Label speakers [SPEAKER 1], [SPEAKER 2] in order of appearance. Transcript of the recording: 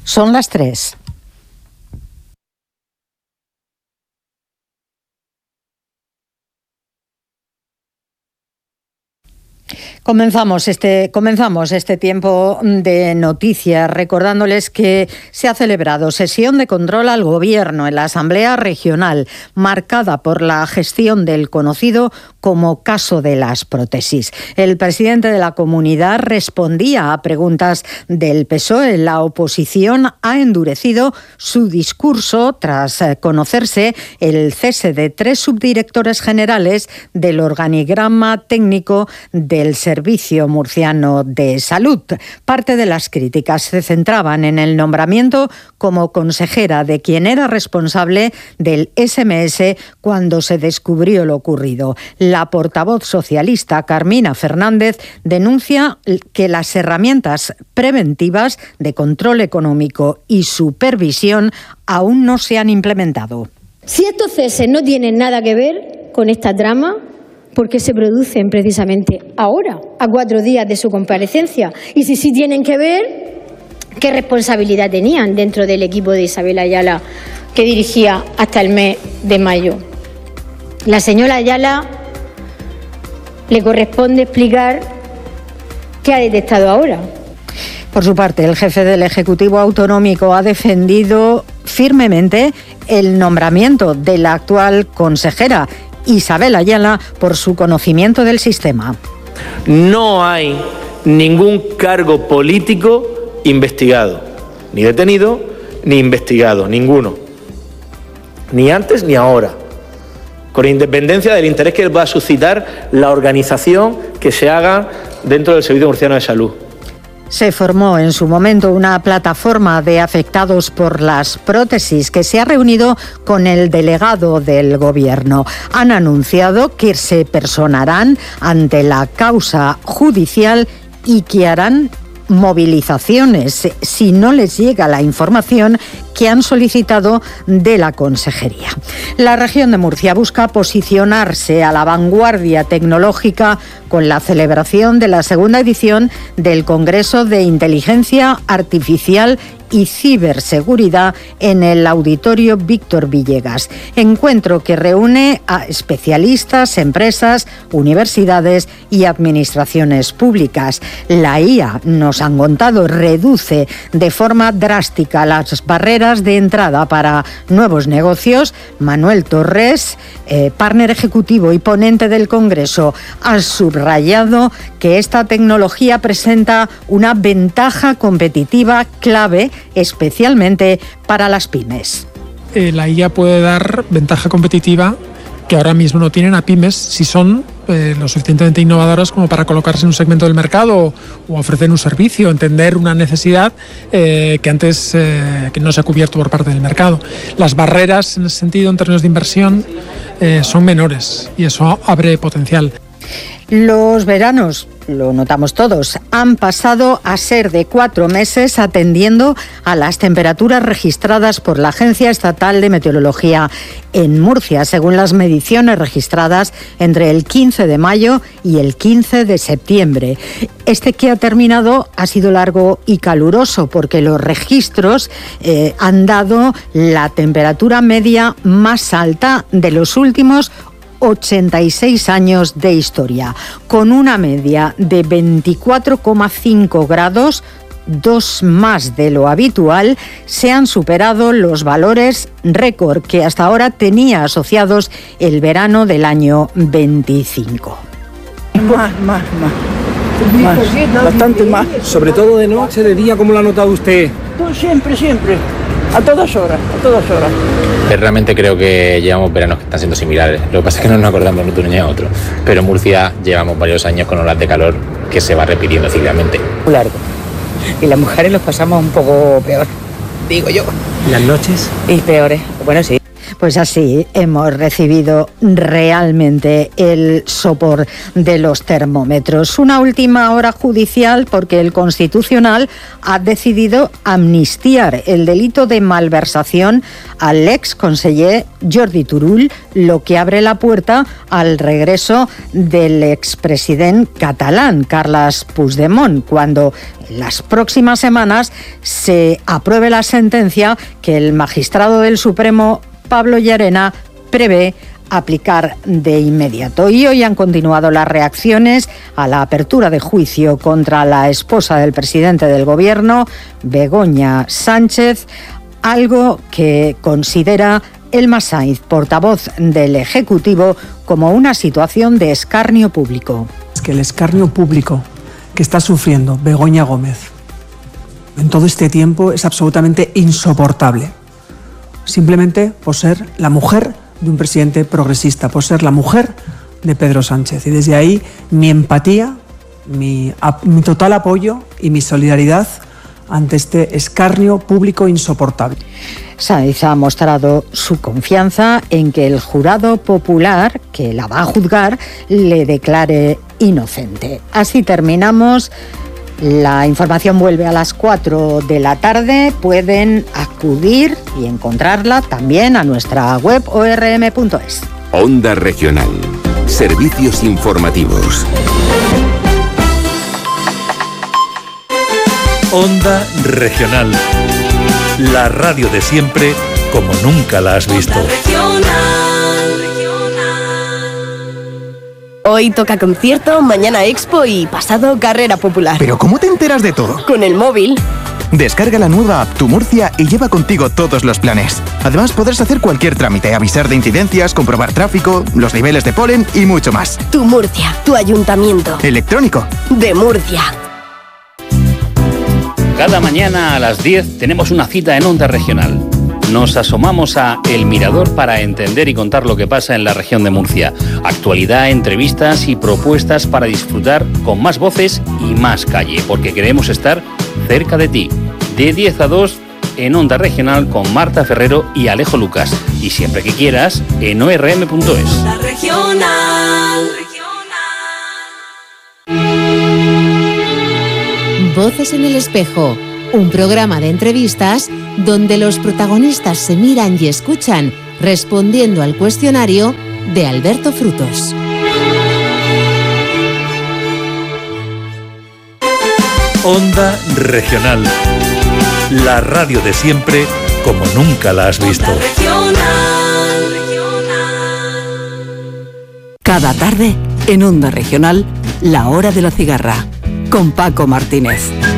[SPEAKER 1] Son las 3. Comenzamos este tiempo de noticias recordándoles que se ha celebrado sesión de control al Gobierno en la Asamblea Regional, marcada por la gestión del conocido como caso de las prótesis. El presidente de la comunidad respondía a preguntas del PSOE. La oposición ha endurecido su discurso tras conocerse el cese de 3 subdirectores generales del organigrama técnico del Servicio Murciano de Salud. Parte de las críticas se centraban en el nombramiento como consejera de quien era responsable del SMS cuando se descubrió lo ocurrido. La portavoz socialista Carmina Fernández denuncia que las herramientas preventivas de control económico y supervisión aún no se han implementado.
[SPEAKER 2] Si estos ceses no tienen nada que ver con esta trama, ¿por qué se producen precisamente ahora, a 4 días de su comparecencia? Y si sí tienen que ver, ¿qué responsabilidad tenían dentro del equipo de Isabel Ayala que dirigía hasta el mes de mayo? La señora Ayala le corresponde explicar qué ha detectado ahora.
[SPEAKER 1] Por su parte, el jefe del Ejecutivo Autonómico ha defendido firmemente el nombramiento de la actual consejera Isabel Ayala por su conocimiento del sistema.
[SPEAKER 3] No hay ningún cargo político investigado, ni detenido, ni investigado, ninguno. Ni antes ni ahora. Con independencia del interés que va a suscitar la organización que se haga dentro del Servicio Murciano de Salud.
[SPEAKER 1] Se formó en su momento una plataforma de afectados por las prótesis que se ha reunido con el delegado del Gobierno. Han anunciado que se personarán ante la causa judicial y que harán movilizaciones si no les llega la información que han solicitado de la consejería. La región de Murcia busca posicionarse a la vanguardia tecnológica con la celebración de la segunda edición del Congreso de Inteligencia Artificial y Ciberseguridad en el Auditorio Víctor Villegas. Encuentro que reúne a especialistas, empresas, universidades y administraciones públicas. La IA, nos han contado, reduce de forma drástica las barreras de entrada para nuevos negocios. Manuel Torres, partner ejecutivo y ponente del Congreso, ha subrayado que esta tecnología presenta una ventaja competitiva clave, especialmente para las pymes.
[SPEAKER 4] La IA puede dar ventaja competitiva que ahora mismo no tienen a pymes si son lo suficientemente innovadoras como para colocarse en un segmento del mercado o ofrecer un servicio, entender una necesidad que antes que no se ha cubierto por parte del mercado. Las barreras en ese sentido, en términos de inversión, son menores y eso abre potencial.
[SPEAKER 1] Los veranos, lo notamos todos, han pasado a ser de 4 meses atendiendo a las temperaturas registradas por la Agencia Estatal de Meteorología en Murcia, según las mediciones registradas entre el 15 de mayo y el 15 de septiembre. Este que ha terminado ha sido largo y caluroso porque los registros han dado la temperatura media más alta de los últimos 86 años de historia, con una media de 24,5 grados, 2 más de lo habitual. Se han superado los valores récord que hasta ahora tenía asociados el verano del año 25.
[SPEAKER 5] Más, bastante más. Sobre todo de noche, de día, ¿cómo lo ha notado usted? Siempre. A todas horas.
[SPEAKER 6] Realmente creo que llevamos veranos que están siendo similares. Lo que pasa es que no nos acordamos de un año a otro. Pero en Murcia llevamos varios años con olas de calor que se va repitiendo cíclicamente.
[SPEAKER 7] Muy largo. Y las mujeres los pasamos un poco peor, digo yo.
[SPEAKER 5] ¿Las noches?
[SPEAKER 7] Y peores. Bueno, sí.
[SPEAKER 1] Pues así hemos recibido realmente el sopor de los termómetros. Una última hora judicial porque el Constitucional ha decidido amnistiar el delito de malversación al ex conseller Jordi Turull, lo que abre la puerta al regreso del expresidente catalán Carles Puigdemont, cuando en las próximas semanas se apruebe la sentencia que el magistrado del Supremo Pablo Llarena prevé aplicar de inmediato. Y hoy han continuado las reacciones a la apertura de juicio contra la esposa del presidente del Gobierno, Begoña Sánchez, algo que considera Elma Sainz, portavoz del Ejecutivo, como una situación de escarnio público.
[SPEAKER 8] Es que el escarnio público que está sufriendo Begoña Gómez en todo este tiempo es absolutamente insoportable. Simplemente por ser la mujer de un presidente progresista, por ser la mujer de Pedro Sánchez. Y desde ahí mi empatía, mi total apoyo y mi solidaridad ante este escarnio público insoportable.
[SPEAKER 1] Sáenz ha mostrado su confianza en que el jurado popular, que la va a juzgar, le declare inocente. Así terminamos. La información vuelve a las 4 de la tarde. Pueden acudir y encontrarla también a nuestra web orm.es.
[SPEAKER 9] Onda Regional. Servicios informativos.
[SPEAKER 10] Onda Regional. La radio de siempre como nunca la has visto.
[SPEAKER 11] Hoy toca concierto, mañana expo y pasado carrera popular.
[SPEAKER 12] ¿Pero cómo te enteras de todo?
[SPEAKER 11] Con el móvil.
[SPEAKER 12] Descarga la nueva app Tu Murcia y lleva contigo todos los planes. Además podrás hacer cualquier trámite, avisar de incidencias, comprobar tráfico, los niveles de polen y mucho más.
[SPEAKER 11] Tu Murcia, tu ayuntamiento.
[SPEAKER 12] Electrónico.
[SPEAKER 11] De Murcia.
[SPEAKER 13] Cada mañana a las 10 tenemos una cita en Onda Regional. Nos asomamos a El Mirador para entender y contar lo que pasa en la región de Murcia. Actualidad, entrevistas y propuestas para disfrutar con más voces y más calle, porque queremos estar cerca de ti. De 10 a 2 en Onda Regional con Marta Ferrero y Alejo Lucas. Y siempre que quieras en orm.es.
[SPEAKER 14] Onda Regional.
[SPEAKER 15] Voces en el espejo, un programa de entrevistas donde los protagonistas se miran y escuchan respondiendo al cuestionario de Alberto Frutos.
[SPEAKER 10] Onda Regional. La radio de siempre como nunca la has visto.
[SPEAKER 16] Cada tarde en Onda Regional, La Hora de la Cigarra, con Paco Martínez.